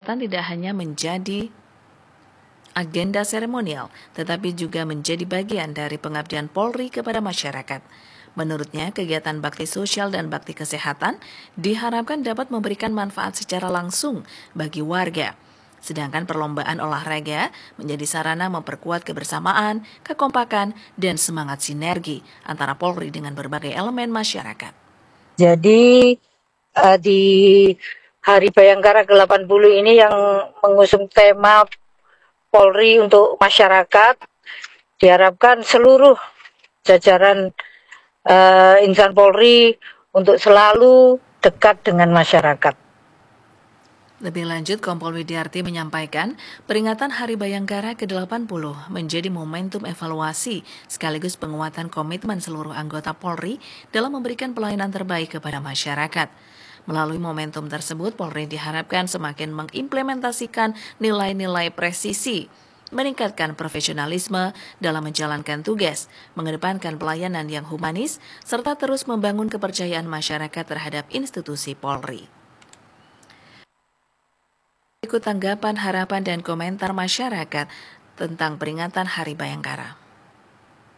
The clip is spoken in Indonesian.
peringatan tidak hanya menjadi agenda seremonial, tetapi juga menjadi bagian dari pengabdian Polri kepada masyarakat. Menurutnya, kegiatan bakti sosial dan bakti kesehatan diharapkan dapat memberikan manfaat secara langsung bagi warga. Sedangkan perlombaan olahraga menjadi sarana memperkuat kebersamaan, kekompakan, dan semangat sinergi antara Polri dengan berbagai elemen masyarakat. Jadi di Hari Bayangkara ke-80 ini yang mengusung tema Polri untuk masyarakat, diharapkan seluruh jajaran insan Polri untuk selalu dekat dengan masyarakat. Lebih lanjut, Kompol Widiarti menyampaikan, peringatan Hari Bayangkara ke-80 menjadi momentum evaluasi sekaligus penguatan komitmen seluruh anggota Polri dalam memberikan pelayanan terbaik kepada masyarakat. Melalui momentum tersebut, Polri diharapkan semakin mengimplementasikan nilai-nilai presisi, meningkatkan profesionalisme dalam menjalankan tugas, mengedepankan pelayanan yang humanis, serta terus membangun kepercayaan masyarakat terhadap institusi Polri. Ikut tanggapan, harapan, dan komentar masyarakat tentang peringatan Hari Bayangkara.